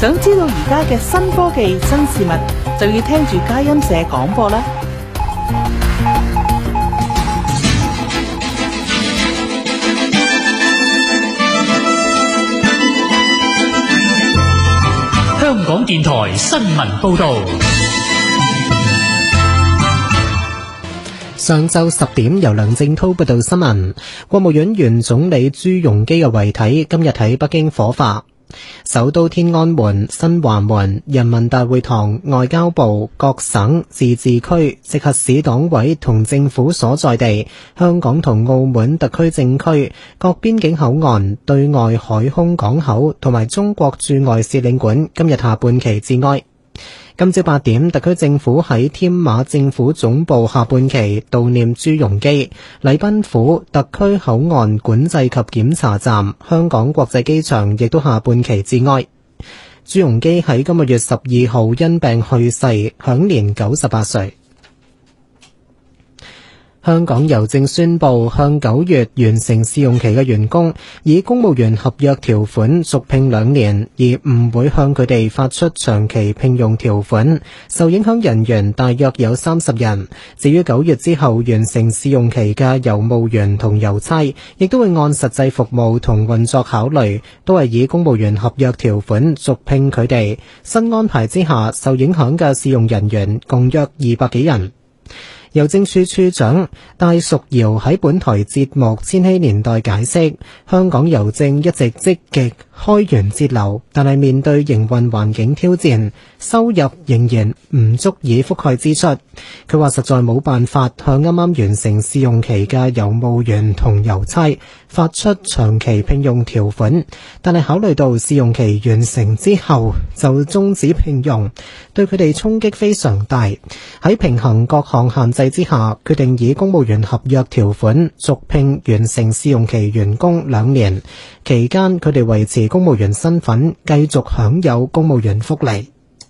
想知道而家嘅新科技、新事物，就要聽住佳音社廣播啦。 香港電台新聞報道。 上晝10點，由梁正濤報道新聞。國務院原總理朱鎔基嘅遺體今日喺北京火化。首都天安門、新華門、人民大會堂、外交部、各省、自治區、直轄市黨委同政府所在地、香港同澳門特區政區、各邊境口岸、對外海空港口同埋中國駐外使領館今日下半旗致哀。今朝8點，特區政府喺添馬政府總部下半旗悼念朱鎔基。禮賓府、特區口岸管制及檢查站、香港國際機場亦都下半旗致哀。朱鎔基喺今個月12號因病去世，享年98歲。香港郵政宣布向9月完成試用期嘅員工以公務員合約條款續聘2年，而唔會向佢哋發出長期聘用條款。受影響人員大約有30人。至於9月之後完成試用期嘅郵務員同郵差，亦都會按實際服務同運作考慮，都係以公務員合約條款續聘佢哋。新安排之下，受影響嘅試用人員共約200幾人。郵政處處長戴淑瑤喺本台節目《千禧年代》解釋，香港郵政一直積極開源節流，但係面對營運環境挑戰，收入仍然唔足以覆蓋支出。佢話實在冇辦法向啱啱完成試用期嘅郵務員同郵差發出長期聘用條款，但係考慮到試用期完成之後就終止聘用，對佢哋衝擊非常大。喺平衡各項限制之下，決定以公務員合約條款續聘完成試用期員工2年，期間佢哋維持公務員身份，繼續享有公務員福利。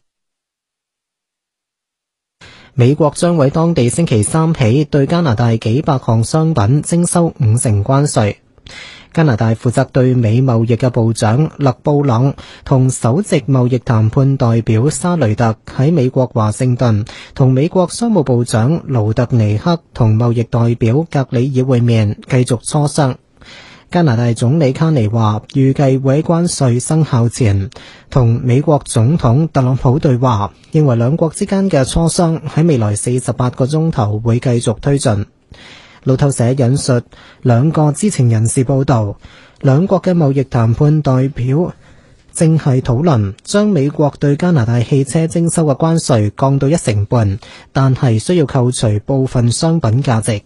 美國將喺當地星期三起對加拿大幾百項商品徵收50%關稅。加拿大負責對美貿易嘅部長勒布朗同首席貿易談判代表沙雷特喺美國華盛頓同美國商務部長盧特尼克同貿易代表格里爾會面，繼續磋商。加拿大總理卡尼話預計會喺關稅生效前同美國總統特朗普對話，認為兩國之間嘅磋商喺未來48個鐘頭會繼續推進。路透社引述兩個知情人士報道，兩國嘅貿易談判代表正係討論將美國對加拿大汽車徵收嘅關稅降到1.5%，但係需要扣除部分商品價值。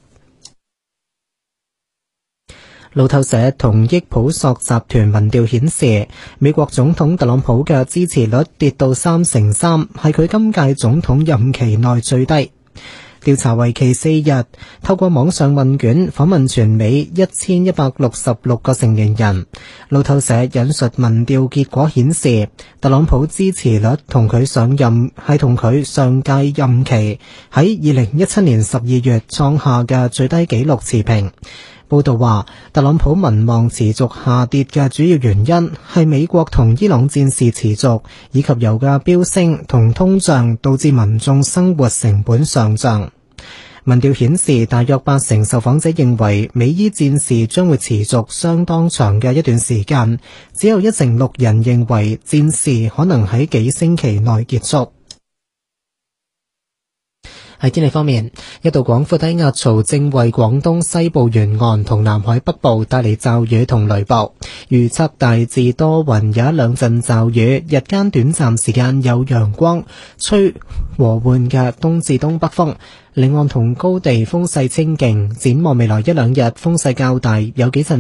路透社同益普索集團民調顯示，美國總統特朗普嘅支持率跌到3.3%，係佢今屆總統任期內最低。調查為期4日，透過網上問卷訪問全美1166個成年人。路透社引述民調結果顯示，特朗普支持率同佢上屆任期喺2017年12月創下嘅最低紀錄持平。報道話，特朗普民望持續下跌嘅主要原因係美國同伊朗戰事持續，以及油價飆升同通脹導致民眾生活成本上漲。民調顯示，大約80%受訪者認為美伊戰事將會持續相當長嘅一段時間，只有1.6%人認為戰事可能喺幾星期內結束。喺天氣方面，一道廣闊低壓槽正為廣東西部沿岸同南海北部帶嚟驟雨同雷暴，預測大致多雲，有1-2陣驟雨，日間短暫時間有陽光，吹和緩嘅東至東北風，離岸同高地風勢清勁。展望未來1-2日風勢較大，有幾陣